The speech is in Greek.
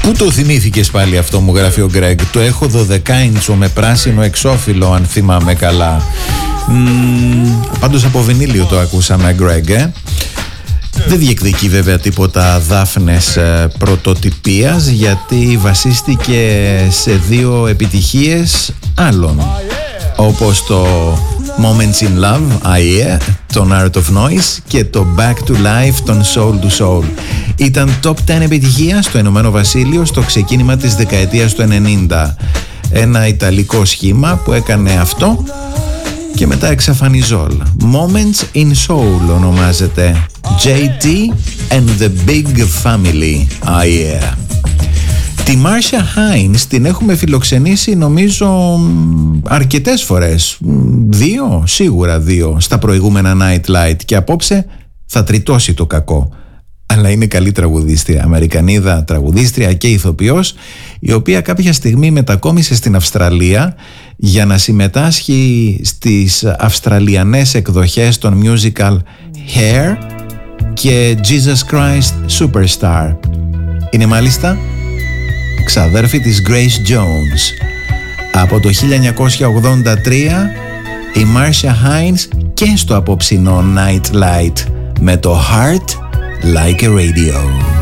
Πού το θυμήθηκες πάλι αυτό, μου γράφει ο Γκρέγκ. Το έχω 12 με πράσινο εξώφυλλο, αν θυμάμαι καλά. Πάντως από βινίλιο το ακούσαμε, Γκρέγκ, Δεν διεκδικεί βέβαια τίποτα δάφνες πρωτοτυπίας, γιατί βασίστηκε σε 2 επιτυχίες άλλων, όπως το Moments in Love, τον Art of Noise, και το Back to Life, τον Soul to Soul. Ήταν top 10 επιτυχία στο Ηνωμένο Βασίλειο στο ξεκίνημα της δεκαετίας του 90. Ένα ιταλικό σχήμα που έκανε αυτό και μετά εξαφανιζόλ. Moments in Soul ονομάζεται. JT and the Big Family. Τη Marcia Hines την έχουμε φιλοξενήσει νομίζω αρκετές φορές. 2, σίγουρα 2 στα προηγούμενα Night Light, και απόψε θα τριτώσει το κακό. Αλλά είναι καλή τραγουδίστρια, Αμερικανίδα τραγουδίστρια και ηθοποιός, η οποία κάποια στιγμή μετακόμισε στην Αυστραλία για να συμμετάσχει στις αυστραλιανές εκδοχές των musical Hair και Jesus Christ Superstar. Είναι μάλιστα ξαδέρφη της Grace Jones. Από το 1983 η Marcia Hines και στο απόψινό Night Light με το Heart Like a Radio.